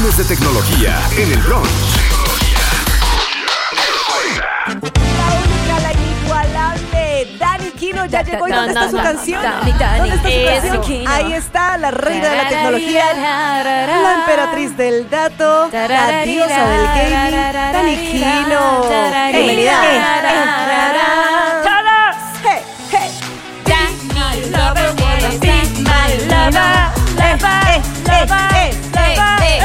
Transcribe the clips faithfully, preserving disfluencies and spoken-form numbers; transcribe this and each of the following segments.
Cuestiones de tecnología en el brunch. La única, la inigualable Dani Kino ya llegó. ¿Y dónde está su canción? ¿Dónde está su canción? Ahí está, la reina de la tecnología, la emperatriz del dato, la diosa del gaming, Dani Kino. Bienvenida. Hey, hey. Dani lover wanna be my lover. Eh, eh, eh, eh,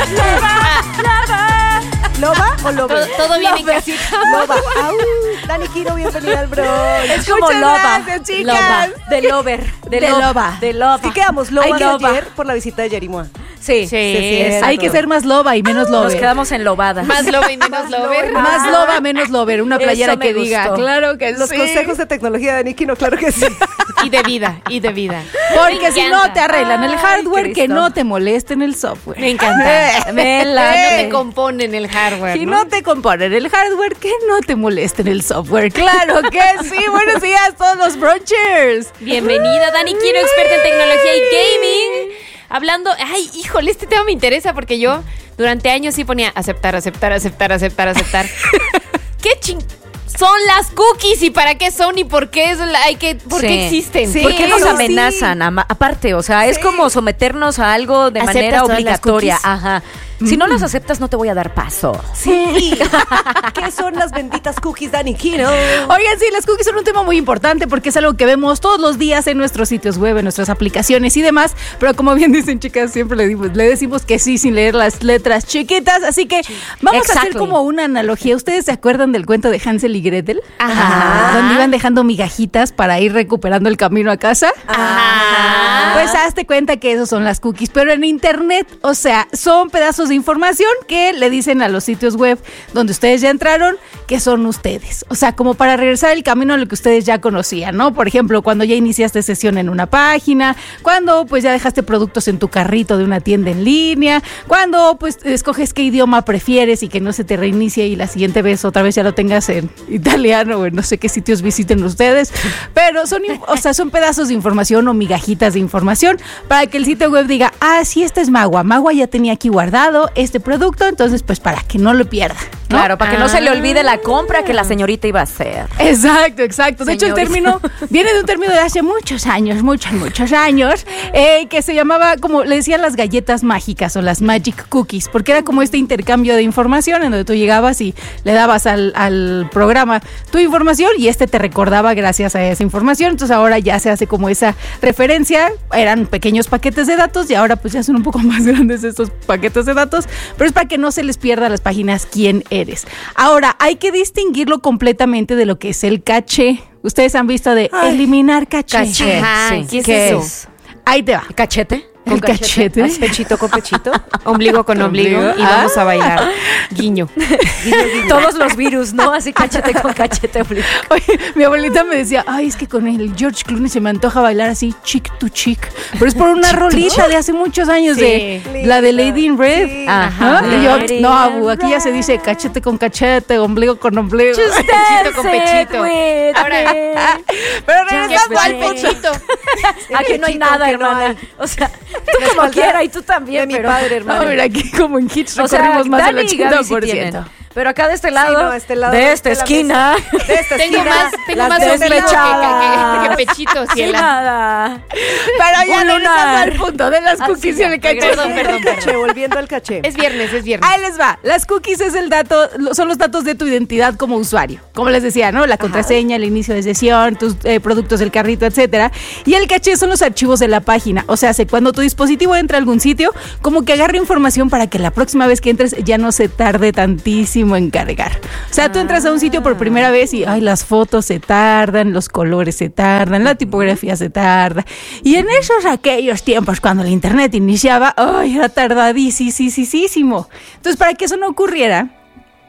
¿Loba o loba? Todo, todo bien en casita. Loba. Au. Dani Kino, bienvenida al brunch. Es como Muchas loba. Gracias, chicas. Loba. De lover. De, De loba. loba. De loba. Sí quedamos lobas Ay, loba. ayer por la visita de Yerimoa. Sí. Sí, sí, Hay que ser más loba y menos lover. Nos quedamos en lobadas. Más loba y menos lover. lover. Más loba, menos lover. Una Eso playera me que diga. gustó. Claro que Los sí. consejos de tecnología de Dani Kino, claro que sí. Y de vida, y de vida. Porque Me si encanta. no te arreglan el Ay, hardware, que Cristo. no te molesten el software. Me encanta. Me la Que no me- te componen el hardware. Si ¿no? no te componen el hardware, que no te molesten el software. Claro que sí. Buenos días, todos los brunchers. Bienvenida, Dani Kino, experta en tecnología y gaming. Hablando, ay, híjole, este tema me interesa porque yo durante años sí ponía aceptar, aceptar, aceptar, aceptar, aceptar. ¿Qué ching... son las cookies y para qué son y por qué es la- hay que por Sí. qué existen? Sí. ¿Por qué nos Sí. amenazan? Ama- aparte, o sea, es Sí. como someternos a algo de ¿Aceptas manera todas las obligatoria. cookies? Ajá. Si no las aceptas, no te voy a dar paso. Sí. ¿Qué son las benditas cookies, Dani Kino? Oigan, sí, las cookies son un tema muy importante porque es algo que vemos todos los días en nuestros sitios web, en nuestras aplicaciones y demás. Pero como bien dicen, chicas, siempre le, dimos- le decimos que sí sin leer las letras chiquitas. Así que vamos a hacer Exactly. como una analogía. ¿Ustedes se acuerdan del cuento de Hansel y Gretel? Ajá. Donde iban dejando migajitas para ir recuperando el camino a casa. Ajá. Pues hazte cuenta que esos son las cookies, pero en internet, o sea, son pedazos de información que le dicen a los sitios web donde ustedes ya entraron que son ustedes. O sea, como para regresar el camino a lo que ustedes ya conocían, ¿no? Por ejemplo, cuando ya iniciaste sesión en una página, cuando pues ya dejaste productos en tu carrito de una tienda en línea, cuando pues escoges qué idioma prefieres y que no se te reinicie y la siguiente vez otra vez ya lo tengas en italiano o en no sé qué sitios visiten ustedes, pero son, in- o sea, son pedazos de información o migajitas de información para que el sitio web diga, ah, sí, este es Magua, Magua ya tenía aquí guardado este producto, entonces pues para que no lo pierda, ¿no? Claro, para que no se le olvide la compra que la señorita iba a hacer. Exacto, exacto. De hecho, el Señorita. término viene de un término de hace muchos años, muchos, muchos años, eh, que se llamaba, como le decían, las galletas mágicas o las magic cookies, porque era como este intercambio de información en donde tú llegabas y le dabas al, al programa tu información y este te recordaba gracias a esa información. Entonces ahora ya se hace como esa referencia. Eran pequeños paquetes de datos y ahora pues ya son un poco más grandes estos paquetes de datos, pero es para que no se les pierda a las páginas quién eres. Ahora, hay que distinguirlo completamente de lo que es el caché. Ustedes han visto de Ay. eliminar caché. Caché. Ajá, Sí. ¿qué es ¿Qué eso? es? Ahí te va. ¿Cachete? El cachete. Haz pechito con pechito. Ombligo con ombligo, Ombligo. y vamos a bailar. Guiño. Todos los virus, ¿no? Así cachete con cachete. Oye, mi abuelita me decía, ay, es que con el George Clooney se me antoja bailar así, chick to chick. Pero es por una rolita de hace muchos años, Sí. de la de Lady in Red. Sí. Ajá. Ajá. Y yo, Lady no, in abu, aquí ya se dice cachete con cachete, ombligo con ombligo. Pechito con pechito. Ahora, Pero Ya, regresando ya, al pues, pechito. aquí no hay Pechito, nada, que no hermana. hay. O sea, tú La como espalda quiera y tú de también, mi pero... padre, hermano. A ver, aquí como en Hits O sea, recorrimos más del Dani y Gaby ochenta sí por tienen. ciento. Pero acá de este lado, no, este lado, de esta de la esquina, De esta Tengo esquina, más, tengo las más de ombligo este que, lado. que, que, que pechitos. sin Ciela. nada. Pero ya Un regresando lunar. al punto de las Así cookies y ya, el cachete. perdón, Volviendo al caché, volviendo al caché. Es viernes, es viernes. Ahí les va. Las cookies es el dato, lo- son los datos de tu identidad como usuario. Como les decía, ¿no? La contraseña, el inicio de sesión, tus eh, productos del carrito, etcétera. Y el caché son los archivos de la página. O sea, hace cuando tu dispositivo entra a algún sitio, como que agarra información para que la próxima vez que entres ya no se tarde tantísimo en cargar. O sea, tú entras a un sitio por primera vez y ay, las fotos se tardan, los colores se tardan, la tipografía se tarda. Y en esos aquellos tiempos cuando el internet iniciaba, ay, era tardadísimo. Entonces, para que eso no ocurriera,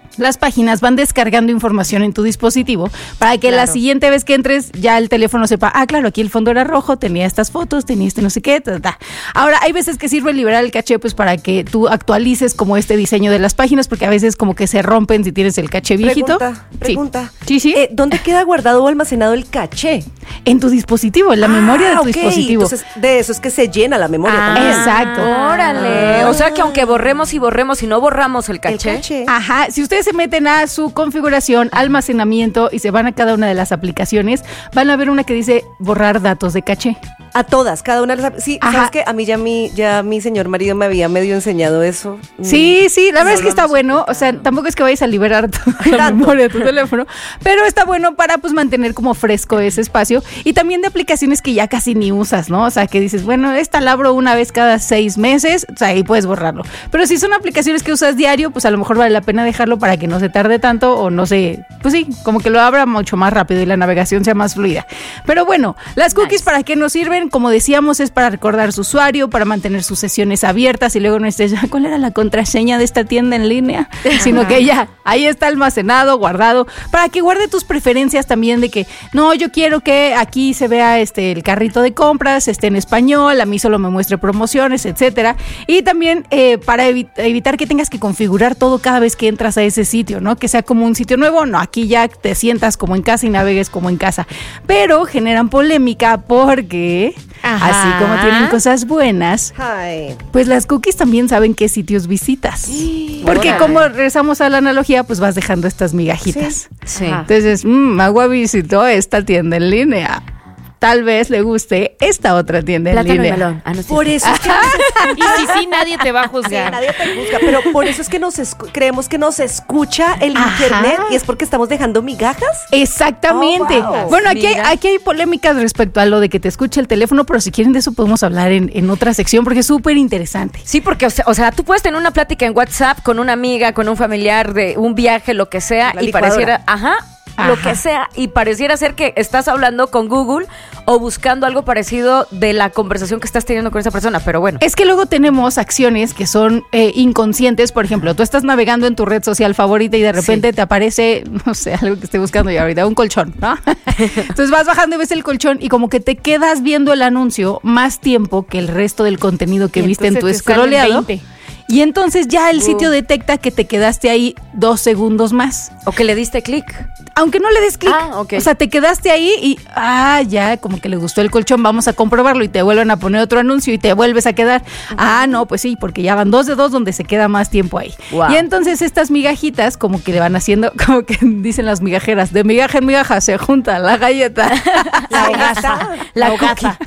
las páginas van descargando información en tu dispositivo para que claro. la siguiente vez que entres ya el teléfono sepa, ah, claro, aquí el fondo era rojo, tenía estas fotos, tenía este no sé qué, ta, ta. Ahora, hay veces que sirve liberar el caché pues para que tú actualices como este diseño de las páginas, porque a veces como que se rompen si tienes el caché viejito. Pregunta, pregunta. Sí, sí. sí. Eh, ¿Dónde queda guardado o almacenado el caché? En tu dispositivo, en la ah, memoria de tu okay. dispositivo. Entonces, de eso es que se llena la memoria ah, también. Exacto. Órale. O sea que aunque borremos y borremos y no borramos el caché. El caché. Ajá. Si ustedes se meten a su configuración, almacenamiento y se van a cada una de las aplicaciones, van a ver una que dice borrar datos de caché. A todas, cada una de las... Sí, Ajá. ¿sabes qué? A mí ya mi, ya mi señor marido me había medio enseñado eso. Sí, sí, la verdad es que está bueno. O sea, tampoco es que vayas a liberar toda la memoria de tu teléfono, pero está bueno para pues mantener como fresco ese espacio. Y también de aplicaciones que ya casi ni usas, ¿no? O sea, que dices, bueno, esta la abro una vez cada seis meses, o sea, ahí puedes borrarlo. Pero si son aplicaciones que usas diario, pues a lo mejor vale la pena dejarlo para que no se tarde tanto o no se... Pues sí, como que lo abra mucho más rápido y la navegación sea más fluida. Pero bueno, las cookies, nice. ¿Para qué nos sirven? Como decíamos, es para recordar su usuario, para mantener sus sesiones abiertas y luego no estés, ¿cuál era la contraseña de esta tienda en línea? Sino que ya, ahí está almacenado, guardado, para que guarde tus preferencias también de que, no, yo quiero que aquí se vea este el carrito de compras, esté en español, a mí solo me muestre promociones, etcétera. Y también eh, para evi- evitar que tengas que configurar todo cada vez que entras a ese sitio, ¿no? Que sea como un sitio nuevo, no, aquí ya te sientas como en casa y navegues como en casa. Pero generan polémica porque... Ajá. Así como tienen cosas buenas, Ay. pues las cookies también saben qué sitios visitas. Porque Órale. como regresamos a la analogía, pues vas dejando estas migajitas. Sí. Sí. Entonces, mmm, Agua visitó esta tienda en línea. Tal vez le guste esta otra tienda Plátano en línea. Y melón. Ah, no sé. Por eso es que y si sí, nadie te va a juzgar. Sí, nadie te juzga, pero por eso es que nos escu- creemos que nos escucha el Ajá. internet y es porque estamos dejando migajas. Exactamente. Oh, wow. Bueno, aquí hay, aquí hay polémicas respecto a lo de que te escuche el teléfono, pero si quieren de eso podemos hablar en, en otra sección porque es súper interesante. Sí, porque o sea, o sea, tú puedes tener una plática en WhatsApp con una amiga, con un familiar de un viaje, lo que sea, La y licuadora. pareciera, ajá, Ajá. lo que sea, y pareciera ser que estás hablando con Google o buscando algo parecido de la conversación que estás teniendo con esa persona, pero bueno. Es que luego tenemos acciones que son eh, inconscientes. Por ejemplo, tú estás navegando en tu red social favorita y de repente sí. te aparece, no sé, algo que esté buscando yo ahorita, un colchón, ¿no? Entonces vas bajando y ves el colchón y como que te quedas viendo el anuncio más tiempo que el resto del contenido que y viste en tu scrolleado. Y entonces ya el uh. sitio detecta que te quedaste ahí dos segundos más. O que le diste clic. Aunque no le des clic. Ah, okay. O sea, te quedaste ahí y, ah, ya, como que le gustó el colchón, vamos a comprobarlo y te vuelven a poner otro anuncio y te vuelves a quedar. Uh-huh. Ah, no, pues sí, porque ya van dos de dos donde se queda más tiempo ahí. Wow. Y entonces estas migajitas como que le van haciendo, como que dicen las migajeras, de migaja en migaja se junta la galleta. La hogaza. La hogaza.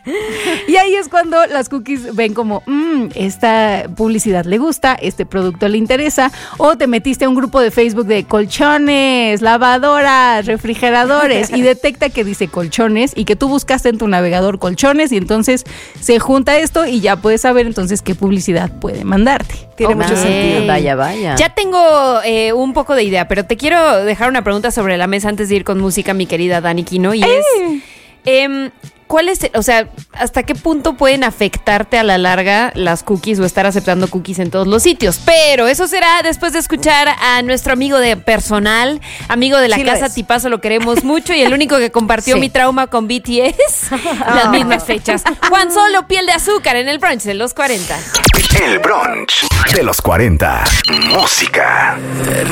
Y ahí es cuando las cookies ven como, mmm, esta publicidad le gusta, este producto le interesa, o te metiste a un grupo de Facebook de colchones, lavadoras, refrigeradores, y detecta que dice colchones y que tú buscaste en tu navegador colchones y entonces se junta esto y ya puedes saber entonces qué publicidad puede mandarte. Tiene okay. mucho sentido. Vaya, vaya. Ya tengo eh, un poco de idea, pero te quiero dejar una pregunta sobre la mesa antes de ir con música, mi querida Dani Quino, y ¡Ey! es... Eh, ¿Cuál es, o sea, hasta qué punto pueden afectarte a la larga las cookies o estar aceptando cookies en todos los sitios? Pero eso será después de escuchar a nuestro amigo de personal, amigo de la sí casa, tipazo, lo queremos mucho y el único que compartió sí. mi trauma con B T S, las mismas fechas. Juan Solo, Piel de Azúcar, en el brunch de los cuarenta. El brunch de los cuarenta. Música.